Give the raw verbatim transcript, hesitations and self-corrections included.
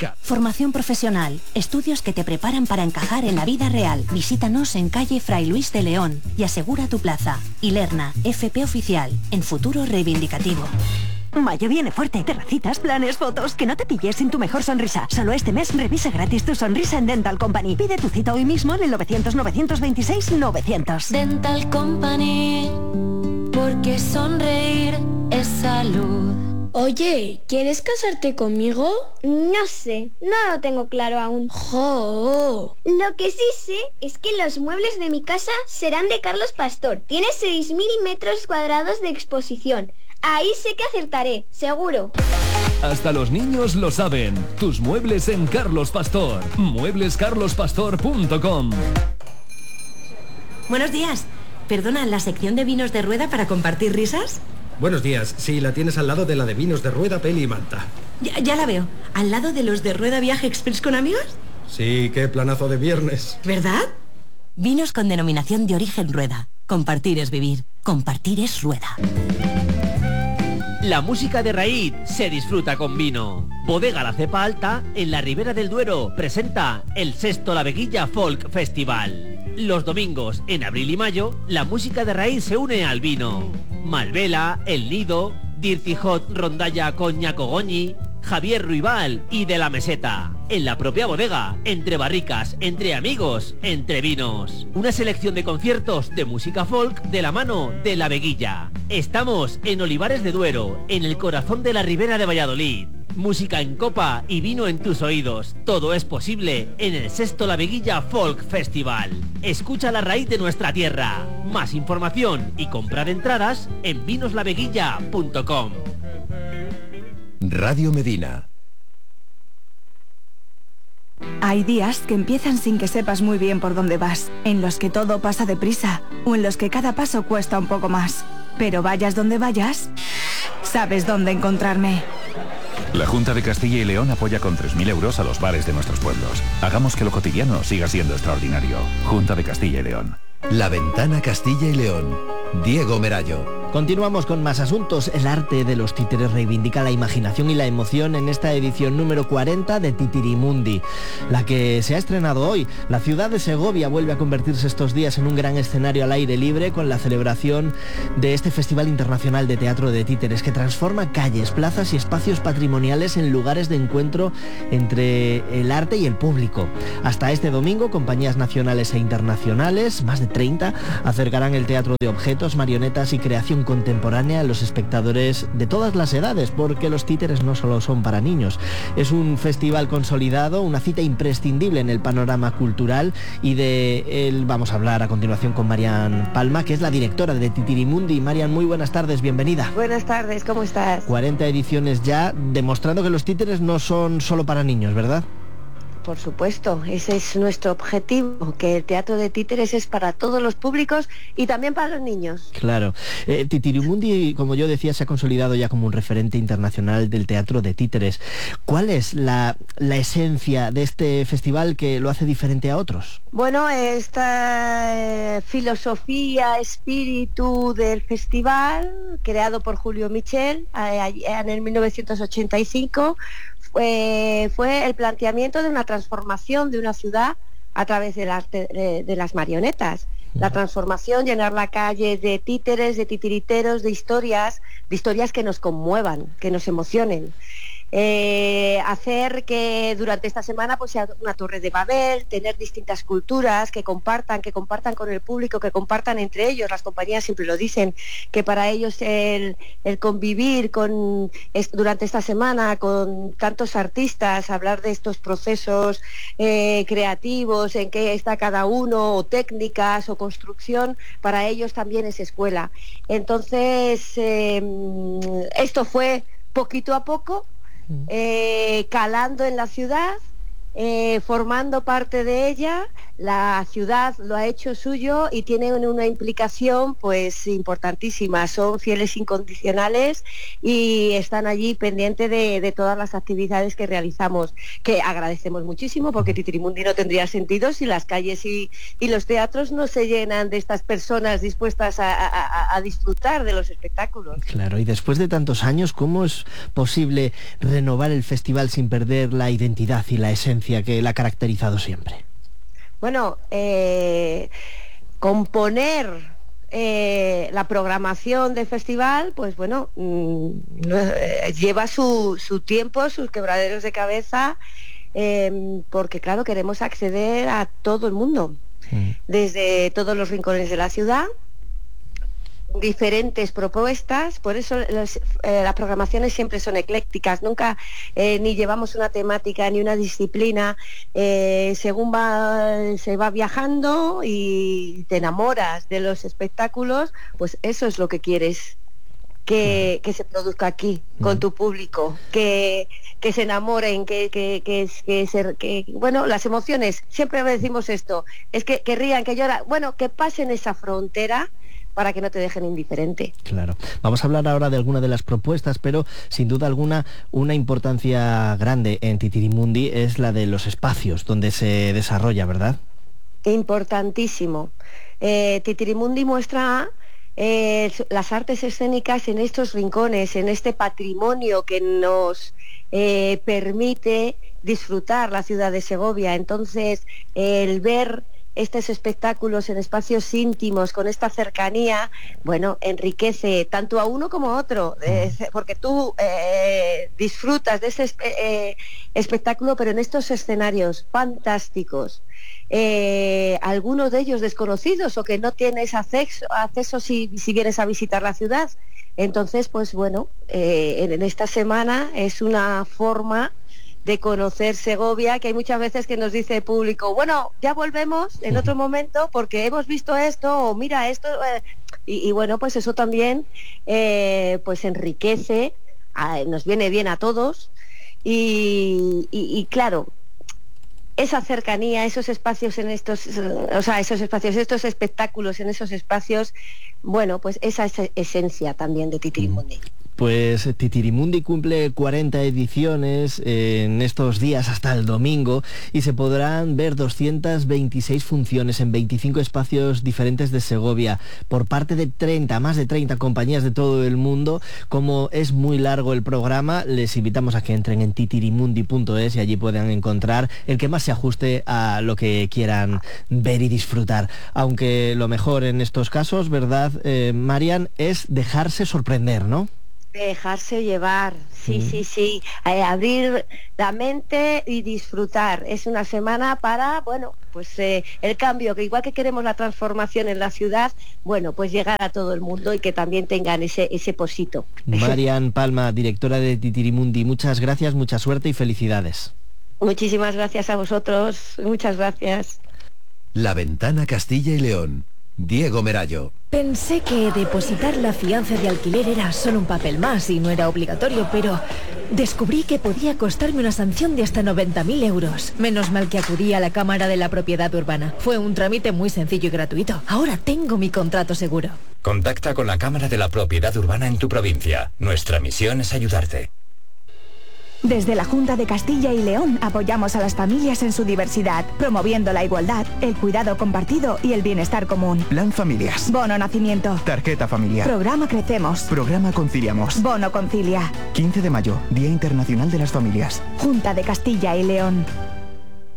Ca- Formación profesional, estudios que te preparan para encajar en la vida real. Visítanos en calle Fray Luis de León y asegura tu plaza. Ilerna, F P Oficial, en futuro reivindicativo. Mayo viene fuerte. Terracitas, planes, fotos. Que no te pilles sin tu mejor sonrisa. Solo este mes revisa gratis tu sonrisa en Dental Company. Pide tu cita hoy mismo en el novecientos, novecientos veintiséis, novecientos. Dental Company, porque sonreír es salud. Oye, ¿quieres casarte conmigo? No sé, no lo tengo claro aún. ¡Jo! Lo que sí sé es que los muebles de mi casa serán de Carlos Pastor. Tiene seis mil metros cuadrados de exposición. Ahí sé que acertaré, seguro. Hasta los niños lo saben. Tus muebles en Carlos Pastor. muebles carlos pastor punto com. Buenos días. Perdona, ¿la sección de vinos de rueda para compartir risas? Buenos días. Sí, la tienes al lado de la de vinos de rueda, peli y manta. Ya, ya la veo. ¿Al lado de los de rueda viaje express con amigos? Sí, qué planazo de viernes. ¿Verdad? Vinos con denominación de origen rueda. Compartir es vivir. Compartir es rueda. La música de raíz se disfruta con vino. Bodega La Cepa Alta, en la Ribera del Duero, presenta el sexto La Veguilla Folk Festival. Los domingos, en abril y mayo, la música de raíz se une al vino. Malvela, El Nido, Dirty Hot Rondalla Coña Cogoñi, Javier Ruibal y De la Meseta. En la propia bodega, entre barricas, entre amigos, entre vinos. Una selección de conciertos de música folk de la mano de La Veguilla. Estamos en Olivares de Duero, en el corazón de la Ribera de Valladolid. Música en copa y vino en tus oídos. Todo es posible en el sexto La Veguilla Folk Festival. Escucha la raíz de nuestra tierra. Más información y comprar entradas en vinoslaveguilla punto com. Radio Medina. Hay días que empiezan sin que sepas muy bien por dónde vas, en los que todo pasa deprisa o en los que cada paso cuesta un poco más. Pero vayas donde vayas, sabes dónde encontrarme. La Junta de Castilla y León apoya con tres mil euros a los bares de nuestros pueblos. Hagamos que lo cotidiano siga siendo extraordinario. Junta de Castilla y León. La Ventana Castilla y León. Diego Merayo. Continuamos con más asuntos. El arte de los títeres reivindica la imaginación y la emoción en esta edición número cuarenta de Titirimundi, la que se ha estrenado hoy. La ciudad de Segovia vuelve a convertirse estos días en un gran escenario al aire libre con la celebración de este Festival Internacional de Teatro de Títeres que transforma calles, plazas y espacios patrimoniales en lugares de encuentro entre el arte y el público. Hasta este domingo, compañías nacionales e internacionales, más de treinta, acercarán el teatro de objetos, marionetas y creación contemporánea a los espectadores de todas las edades, porque los títeres no solo son para niños. Es un festival consolidado, una cita imprescindible en el panorama cultural, y de él vamos a hablar a continuación con Marian Palma, que es la directora de Titirimundi. Marian, muy buenas tardes, bienvenida. Buenas tardes, ¿cómo estás? cuarenta ediciones ya, demostrando que los títeres no son solo para niños, ¿verdad? Por supuesto, ese es nuestro objetivo, que el teatro de títeres es para todos los públicos y también para los niños. Claro. Eh, Titirimundi, como yo decía, se ha consolidado ya como un referente internacional del teatro de títeres. ¿Cuál es la, la esencia de este festival que lo hace diferente a otros? Bueno, esta eh, filosofía, espíritu del festival, creado por Julio Michel eh, en el mil novecientos ochenta y cinco, fue, fue el planteamiento de una transformación de una ciudad a través del arte de, de las marionetas. La transformación, llenar la calle de títeres, de titiriteros, de historias, de historias que nos conmuevan, que nos emocionen. Eh, hacer que durante esta semana pues sea una torre de Babel, tener distintas culturas que compartan, que compartan con el público, que compartan entre ellos. Las compañías siempre lo dicen, que para ellos el, el convivir con es, durante esta semana con tantos artistas, hablar de estos procesos eh, creativos, en qué está cada uno, o técnicas o construcción, para ellos también es escuela. Entonces eh, esto fue poquito a poco, Eh, calando en la ciudad, eh, formando parte de ella. La ciudad lo ha hecho suyo y tienen una implicación pues importantísima. Son fieles incondicionales y están allí pendientes de, de todas las actividades que realizamos, que agradecemos muchísimo, porque Titirimundi no tendría sentido si las calles y, y los teatros no se llenan de estas personas dispuestas a, a, a disfrutar de los espectáculos. Claro, y después de tantos años, ¿cómo es posible renovar el festival sin perder la identidad y la esencia que la ha caracterizado siempre? Bueno, eh, componer eh, la programación del festival, pues bueno, mmm, eh, lleva su, su tiempo, sus quebraderos de cabeza, eh, porque claro, queremos acceder a todo el mundo, mm. desde todos los rincones de la ciudad, diferentes propuestas. Por eso los, eh, las programaciones siempre son eclécticas, nunca eh, ni llevamos una temática ni una disciplina, eh, según va, se va viajando y te enamoras de los espectáculos, pues eso es lo que quieres que, que se produzca aquí con tu público, que, que se enamoren, que, que, que, que, se, que bueno, las emociones, siempre decimos esto, es que, que rían, que lloran, bueno, que pasen esa frontera para que no te dejen indiferente. Claro. Vamos a hablar ahora de alguna de las propuestas, pero sin duda alguna una importancia grande en Titirimundi es la de los espacios donde se desarrolla, ¿verdad? Importantísimo. Eh, Titirimundi muestra eh, las artes escénicas en estos rincones, en este patrimonio que nos eh, permite disfrutar la ciudad de Segovia. Entonces, eh, el ver estos espectáculos en espacios íntimos, con esta cercanía, bueno, enriquece tanto a uno como a otro, eh, porque tú eh, disfrutas de ese eh, espectáculo, pero en estos escenarios fantásticos, eh, algunos de ellos desconocidos o que no tienes acceso, acceso si, si vienes a visitar la ciudad. Entonces, pues bueno, eh, en, en esta semana es una forma de conocer Segovia, que hay muchas veces que nos dice el público, bueno, ya volvemos en otro momento porque hemos visto esto, o mira esto, eh, y, y bueno, pues eso también eh, pues enriquece, a, nos viene bien a todos, y, y, y claro, esa cercanía, esos espacios en estos, o sea, esos espacios, estos espectáculos en esos espacios, bueno, pues esa es esencia también de Titirimundi. Pues Titirimundi cumple cuarenta ediciones en estos días hasta el domingo y se podrán ver doscientas veintiséis funciones en veinticinco espacios diferentes de Segovia por parte de treinta, más de treinta compañías de todo el mundo. Como es muy largo el programa, les invitamos a que entren en titirimundi punto es y allí puedan encontrar el que más se ajuste a lo que quieran ver y disfrutar. Aunque lo mejor en estos casos, ¿verdad, eh, Marian? Es dejarse sorprender, ¿no? Dejarse llevar, sí, mm. sí, sí, eh, abrir la mente y disfrutar. Es una semana para, bueno, pues eh, el cambio, que igual que queremos la transformación en la ciudad, bueno, pues llegar a todo el mundo y que también tengan ese, ese posito. Marian Palma, directora de Titirimundi, muchas gracias, mucha suerte y felicidades. Muchísimas gracias a vosotros, muchas gracias. La Ventana Castilla y León. Diego Merallo. Pensé que depositar la fianza de alquiler era solo un papel más y no era obligatorio, pero descubrí que podía costarme una sanción de hasta noventa mil euros. Menos mal que acudí a la Cámara de la Propiedad Urbana. Fue un trámite muy sencillo y gratuito. Ahora tengo mi contrato seguro. Contacta con la Cámara de la Propiedad Urbana en tu provincia. Nuestra misión es ayudarte. Desde la Junta de Castilla y León apoyamos a las familias en su diversidad, promoviendo la igualdad, el cuidado compartido y el bienestar común. Plan Familias. Bono Nacimiento. Tarjeta familiar. Programa Crecemos. Programa Conciliamos. Bono Concilia. quince de mayo, Día Internacional de las Familias. Junta de Castilla y León.